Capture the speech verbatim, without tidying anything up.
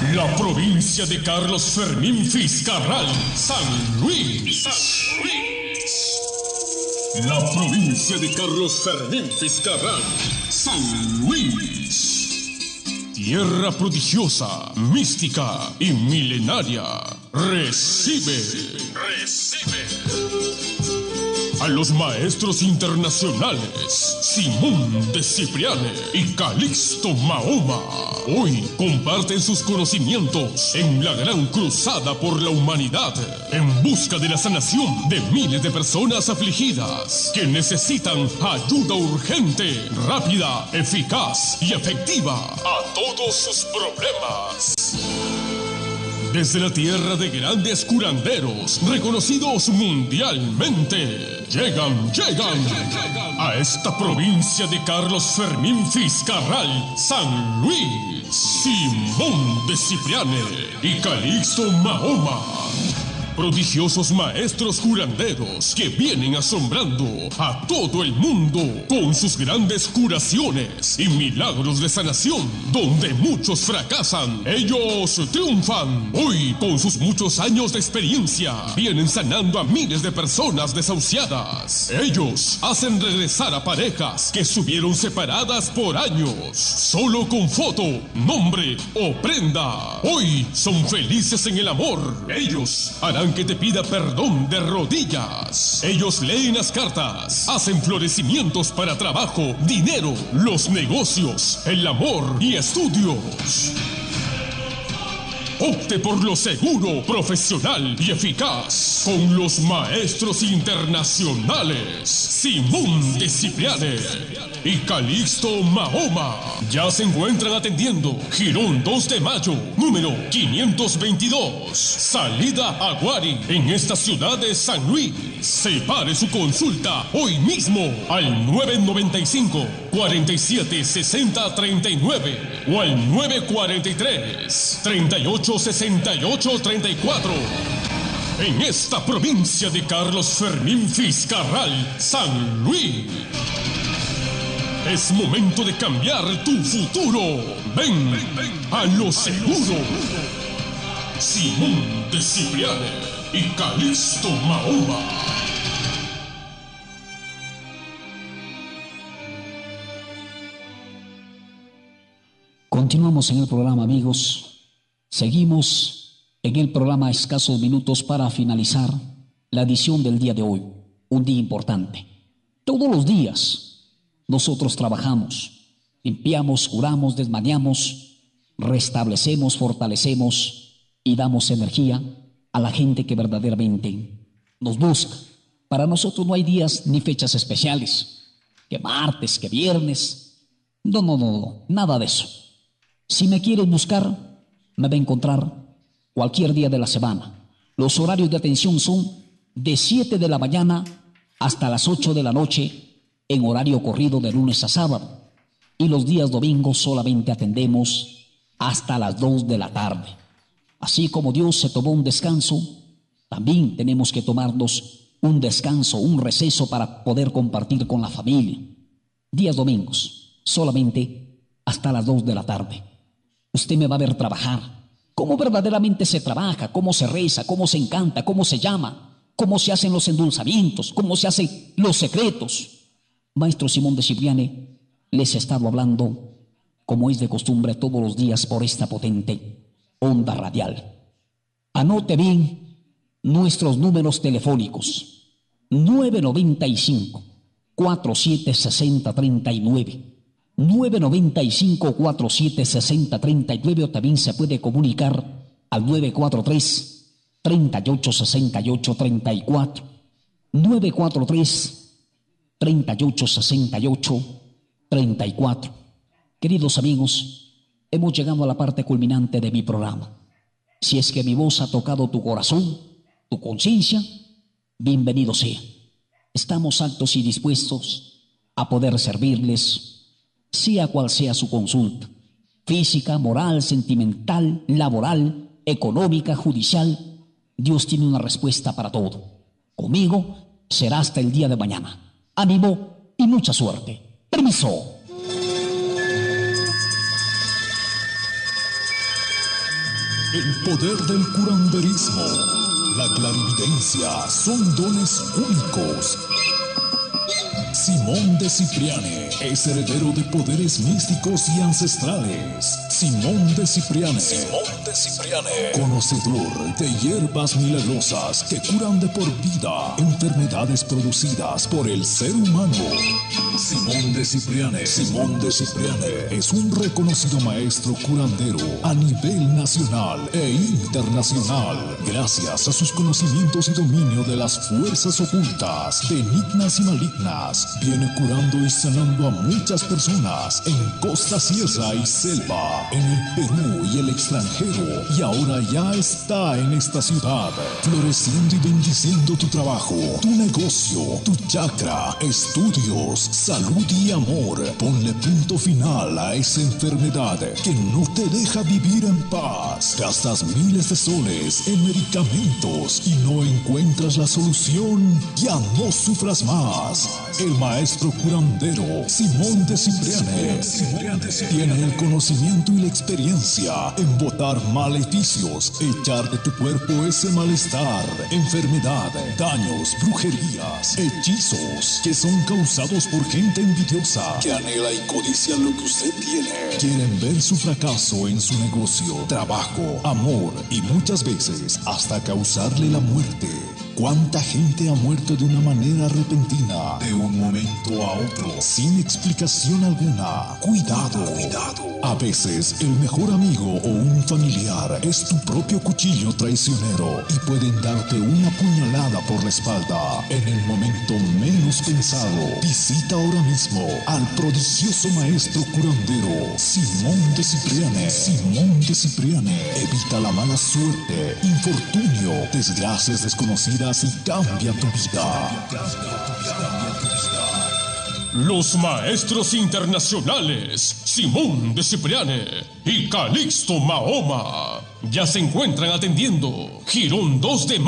La provincia de Carlos Fermín Fiscarral, San Luis. San Luis. La provincia de Carlos Fermín Fiscarral, San Luis. Tierra prodigiosa, mística y milenaria. Recibe. Recibe. A los maestros internacionales Simón de Cipriane y Calixto Mahoma. Hoy comparten sus conocimientos en la gran cruzada por la humanidad en busca de la sanación de miles de personas afligidas que necesitan ayuda urgente, rápida, eficaz y efectiva a todos sus problemas. Desde la tierra de grandes curanderos, reconocidos mundialmente, llegan, llegan, a esta provincia de Carlos Fermín Fiscarral, San Luis, Simón de Cipriane y Calixto Mahoma. Prodigiosos maestros curanderos que vienen asombrando a todo el mundo con sus grandes curaciones y milagros de sanación. Donde muchos fracasan, ellos triunfan. Hoy, con sus muchos años de experiencia, vienen sanando a miles de personas desahuciadas. Ellos hacen regresar a parejas que estuvieron separadas por años, solo con foto, nombre o prenda. Hoy son felices en el amor. Ellos harán que te pida perdón de rodillas. Ellos leen las cartas, hacen florecimientos para trabajo, dinero, los negocios, el amor y estudios. Opte por lo seguro, profesional y eficaz con los maestros internacionales Simón de Cipriane y Calixto Mahoma. Ya se encuentran atendiendo Girón dos de Mayo, número quinientos veintidós, salida a Guari, en esta ciudad de San Luis. Separe su consulta hoy mismo al nueve noventa y cinco, cuarenta y siete, sesenta, treinta y nueve o al nueve cuarenta y tres, treinta y ocho, sesenta y ocho, treinta y cuatro. En esta provincia de Carlos Fermín Fiscarral, San Luis. Es momento de cambiar tu futuro. Ven, ven, ven a lo seguro. Simón de Cipriane y Calixto Mahoma. Continuamos en el programa, amigos. Seguimos en el programa a escasos minutos para finalizar la edición del día de hoy. Un día importante. Todos los días nosotros trabajamos, limpiamos, curamos, desmañamos, restablecemos, fortalecemos y damos energía a la gente que verdaderamente nos busca. Para nosotros no hay días ni fechas especiales, que martes, que viernes. No, no, no, no, nada de eso. Si me quieres buscar, me va a encontrar cualquier día de la semana. Los horarios de atención son de siete de la mañana hasta las ocho de la noche en horario corrido de lunes a sábado. Y los días domingos solamente atendemos hasta las dos de la tarde. Así como Dios se tomó un descanso, también tenemos que tomarnos un descanso, un receso para poder compartir con la familia. Días domingos, solamente hasta las dos de la tarde. Usted me va a ver trabajar. Cómo verdaderamente se trabaja, cómo se reza, cómo se encanta, cómo se llama, cómo se hacen los endulzamientos, cómo se hacen los secretos. Maestro Simón de Cipriane les he estado hablando, como es de costumbre, todos los días por esta potente onda radial. Anote bien nuestros números telefónicos: nueve noventa y cinco, cuarenta y siete, sesenta, treinta y nueve, nueve noventa y cinco, cuarenta y siete, sesenta, treinta y nueve, o también se puede comunicar al nueve cuatro tres, treinta y ocho, sesenta y ocho, treinta y cuatro, nueve cuatro tres, treinta y ocho, sesenta y ocho, treinta y cuatro. Queridos amigos, hemos llegado a la parte culminante de mi programa. Si es que mi voz ha tocado tu corazón, tu conciencia, bienvenido sea. Estamos aptos y dispuestos a poder servirles, sea cual sea su consulta, física, moral, sentimental, laboral, económica, judicial. Dios tiene una respuesta para todo. Conmigo será hasta el día de mañana. Ánimo y mucha suerte. Permiso. El poder del curanderismo, la clarividencia son dones únicos. Simón de Cipriane es heredero de poderes místicos y ancestrales. Simón de Cipriane, Simón de Cipriane, conocedor de hierbas milagrosas que curan de por vida enfermedades producidas por el ser humano. Simón de Cipriane, Simón de Cipriane es un reconocido maestro curandero a nivel nacional e internacional, gracias a sus conocimientos y dominio de las fuerzas ocultas, benignas y malignas. Viene curando y sanando a muchas personas en costa, sierra y selva, en el Perú y el extranjero, y ahora ya está en esta ciudad, floreciendo y bendiciendo tu trabajo, tu negocio, tu chakra, estudios, salud y amor. Ponle punto final a esa enfermedad que no te deja vivir en paz. Gastas miles de soles en medicamentos y no encuentras la solución. Ya no sufras más. El maestro curandero Simón de Cipriane tiene el conocimiento y la experiencia en botar maleficios, echar de tu cuerpo ese malestar, enfermedad, daños, brujerías, hechizos que son causados por gente envidiosa que anhela y codicia lo que usted tiene. Quieren ver su fracaso en su negocio, trabajo, amor y muchas veces hasta causarle la muerte. ¿Cuánta gente ha muerto de una manera repentina, de un momento a otro, sin explicación alguna? Cuidado, cuidado. A veces el mejor amigo o un familiar es tu propio cuchillo traicionero y pueden darte una puñalada por la espalda en el momento menos pensado. Visita ahora mismo al prodigioso maestro curandero Simón de Cipriane. Simón de Cipriane evita la mala suerte, infortunio, desgracias desconocidas y cambia tu vida. Los maestros internacionales Simón de Cipriane y Calixto Mahoma ya se encuentran atendiendo Girón dos de